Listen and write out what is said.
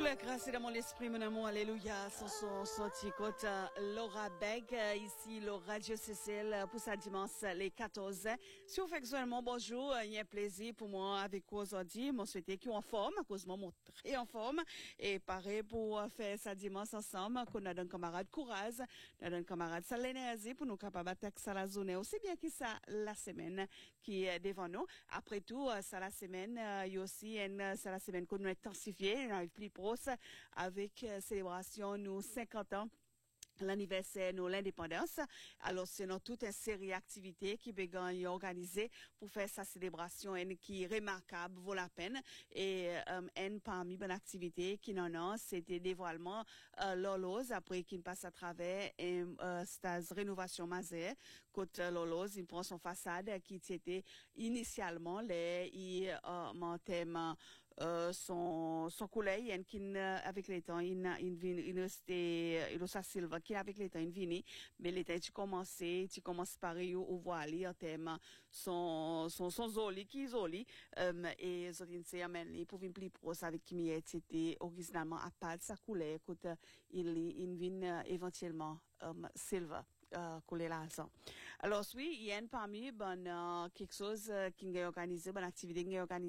la grâce et dans mon esprit, mon amour, alléluia, son sorti côte Laura Beg, ici le Radio CCL pour sa dimanche les 14. Si vous faites seulement bonjour, il y a un plaisir pour moi avec vous aujourd'hui. Moi, souhaiter qu'ils sont en forme, à cause de moi, très en forme. Et pareil pour faire sa dimanche ensemble, qu'on a d'un camarade courage, d'un camarade ça l'énergie pour nous capables d'attaquer ça la journée aussi bien que ça la semaine qui est devant nous. Après tout, ça la semaine, il y a aussi ça la semaine qu'on a intensifié, on arrive plus proche avec célébration nous 50 ans l'anniversaire de l'indépendance. Alors, c'est dans toute une série d'activités qui est organisée pour faire sa célébration qui est remarquable, vaut la peine. Et parmi les activités qui n'en ont, c'était dévoilement l'horloge, après qu'il passe à travers cette rénovation majeure. Côté l'horloge, il prend son façade qui était initialement en thème son collègue qui avec les temps il restait il sa silva qui avec les temps il vini mais les temps tu commences par au voile en thème son zoli qui zoli et zolin c'est amène pour venir plus proche avec qui c'était originalement à part sa couleur écoute il vient éventuellement silva couler l'argent. Alors oui, il y a parmi quelque chose qui est organisé, bonne activité qui est organisée